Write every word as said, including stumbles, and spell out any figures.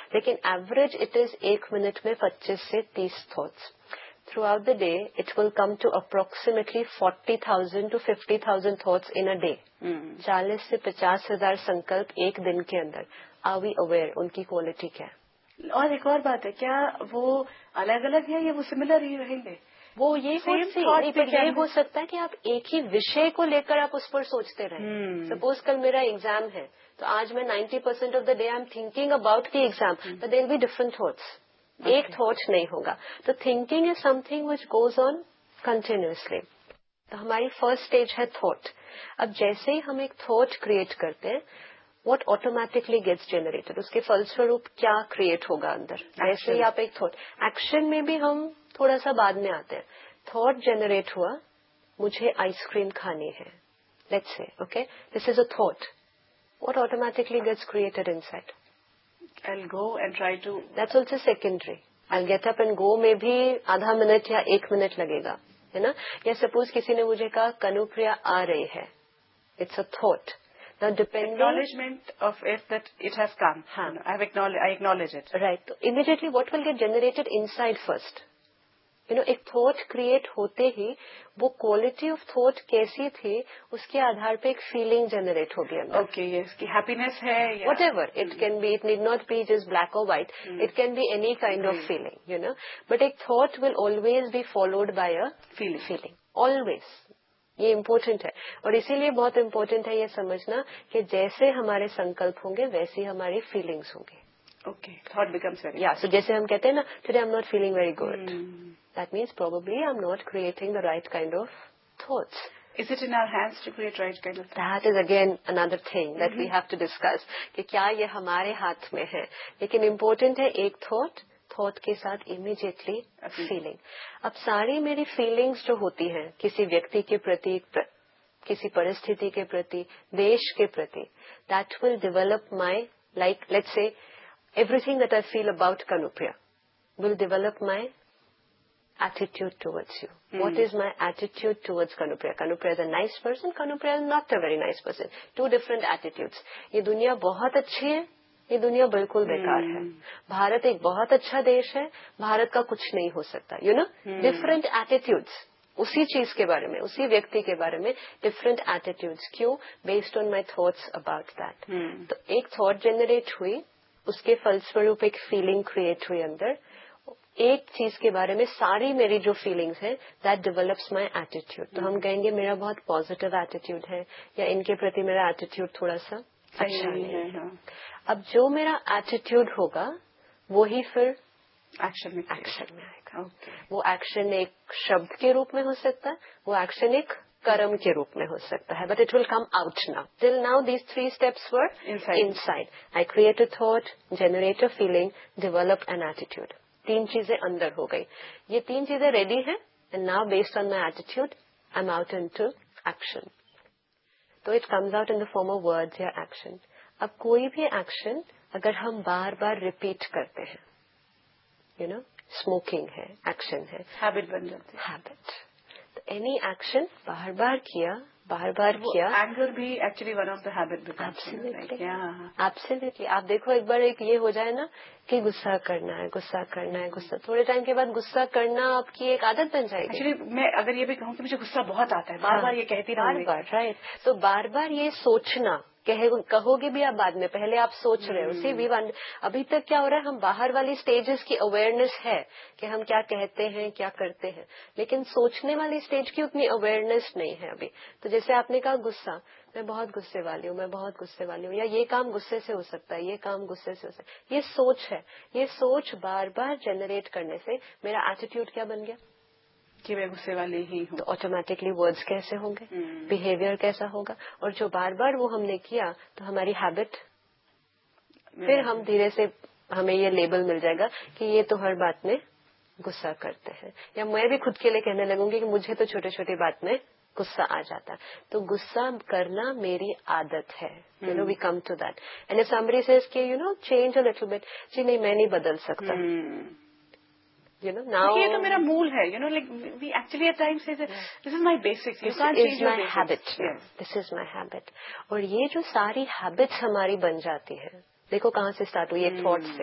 लेकिन average it is एक minute में पच्चीस से तीस thoughts. Through out the day it will come to approximately forty thousand to fifty thousand thoughts in a day. चालीस से पचास हजार संकल्प एक दिन के अंदर. आर वी अवेयर उनकी क्वालिटी क्या है? और एक और बात है, क्या वो अलग अलग है या वो सिमिलर ही रहेंगे? वो ये हो नहीं, पर ये हो सकता है कि आप एक ही विषय को लेकर आप उस पर सोचते रहें. सपोज कल मेरा एग्जाम है, तो आज मैं ninety percent of the day I am thinking about the exam, but there will be different thoughts. एक थॉट नहीं होगा. तो thinking is something which goes on continuously. तो हमारी फर्स्ट स्टेज है थॉट. अब जैसे ही हम एक थॉट क्रिएट करते हैं, व्हाट ऑटोमेटिकली गेट्स जनरेटेड, उसके फलस्वरूप क्या क्रिएट होगा अंदर. जैसे ही आप एक थॉट, एक्शन में भी हम थोड़ा सा बाद में आते हैं. थॉट जनरेट हुआ, मुझे आइसक्रीम खानी है, let's say, okay, this is a thought. What automatically gets created inside? I'll go and try to. That's also secondary. I'll get up and go में भी आधा मिनट या एक मिनट लगेगा, है ना. या सपोज किसी ने मुझे कहा कनुप्रिया आ रही है, it's a thought. Now depending acknowledgement of it that it has come. हाँ. You know, I have acknowledged, I acknowledge it. Right. So immediately what will get generated inside first? You know, एक thought create होते ही वो quality of thought कैसी थी उसके आधार पे एक feeling generate होगी अंदर. ओके, यस, कि हैप्पीनेस है या whatever it can be. It need not be just black or white. Hmm. It can be any kind of feeling, you know. But एक thought will always be followed by a feeling. feeling. Always. ये important है. और इसीलिए बहुत important है ये समझना कि जैसे हमारे संकल्प होंगे वैसी हमारी फीलिंग्स होंगी. Okay, thought becomes very. या सो जैसे हम कहते हैं ना, today I am not feeling very good, that means probably I am not creating the right kind of thoughts. Is it in our hands to create right kind of thing? That is again another thing that mm-hmm. we have to discuss. कि क्या ये हमारे हाथ में है. लेकिन important है एक थॉट, थॉट के साथ इमीडिएटली फीलिंग. अब सारी मेरी फीलिंग्स जो होती हैं किसी व्यक्ति के प्रति, प्र, किसी परिस्थिति के प्रति, देश के प्रति, that will develop my, like let's say everything that I feel about Kanupriya will develop my attitude towards you. Hmm. What is my attitude towards Kanupriya? Kanupriya is a nice person, Kanupriya is not a very nice person. Two different attitudes. ये दुनिया बहुत अच्छी है, ये दुनिया बिल्कुल बेकार hmm. है. भारत एक बहुत अच्छा देश है, भारत का कुछ नहीं हो सकता. You know, hmm. different attitudes. उसी चीज के बारे में, उसी व्यक्ति के बारे में different attitudes. क्यों? Based on my thoughts about that. Hmm. तो एक thought generate हुई, उसके फलस्वरूप एक फीलिंग क्रिएट हुई अंदर. एक चीज के बारे में सारी मेरी जो फीलिंग्स है, दैट डेवलप्स माय एटीट्यूड. तो हम कहेंगे मेरा बहुत पॉजिटिव एटीट्यूड है, या इनके प्रति मेरा एटीट्यूड थोड़ा सा अच्छा नहीं है. है. अब जो मेरा एटीट्यूड होगा वो ही फिर एक्शन में एक्शन में आएगा. okay. वो एक्शन एक शब्द के रूप में हो सकता है, वो एक्शन एक कर्म के रूप में हो सकता है, but it will come out now. Till now these three steps were inside. I create a thought, generate a feeling, develop an attitude. तीन चीजें अंदर हो गई. ये तीन चीजें रेडी हैं, and now based on my attitude I am out into action. तो it comes out in the form of words या एक्शन. अब कोई भी एक्शन अगर हम बार बार रिपीट करते हैं, यू नो, स्मोकिंग है, एक्शन है, हैबिट बन जाती है. हैबिट. तो एनी एक्शन बार बार किया, बार बार किया. एंगर भी actually one of the habit. Absolutely, absolutely. आप देखो एक बार एक ये हो जाए ना कि गुस्सा करना है, गुस्सा करना है, गुस्सा, थोड़े टाइम के बाद गुस्सा करना आपकी एक आदत बन जाएगी. एक्चुअली मैं अगर ये भी कहूँ कि मुझे गुस्सा बहुत आता है, बार बार ये कहती रहूंगी, बार बार, राइट. तो बार बार ये सोचना, कहे कहोगे भी आप बाद में, पहले आप सोच रहे हो. सी वी वन, अभी तक क्या हो रहा है, हम बाहर वाली स्टेजेस की अवेयरनेस है कि हम क्या कहते हैं, क्या करते हैं, लेकिन सोचने वाली स्टेज की उतनी अवेयरनेस नहीं है अभी. तो जैसे आपने कहा गुस्सा, मैं बहुत गुस्से वाली हूँ, मैं बहुत गुस्से वाली हूँ, या ये काम गुस्से से हो सकता है, ये काम गुस्से से हो सकता है, ये सोच है. ये सोच बार बार जनरेट करने से मेरा एटीट्यूड क्या बन गया कि मैं गुस्से वाली ही हूँ. तो ऑटोमेटिकली वर्ड्स कैसे होंगे, बिहेवियर कैसा होगा. और जो बार बार वो हमने किया तो हमारी हैबिट, फिर हम धीरे से हमें ये लेबल मिल जाएगा कि ये तो हर बात में गुस्सा करते हैं. या मैं भी खुद के लिए कहने लगूंगी कि मुझे तो छोटी छोटी बात में गुस्सा आ जाता है. तो गुस्सा करना मेरी आदत है. You know, we come to that. And if somebody says कि you know change a little bit, जी नहीं मैं नहीं बदल सकता. You know, now ये तो मेरा मूल है. You know, like we actually at times say that this is my basics. You can't change your basics. This is my habit. Yes. This is my habit. और ये जो सारी हैबिट्स हमारी बन जाती हैं, देखो कहाँ से स्टार्ट हुई, एक थॉट से.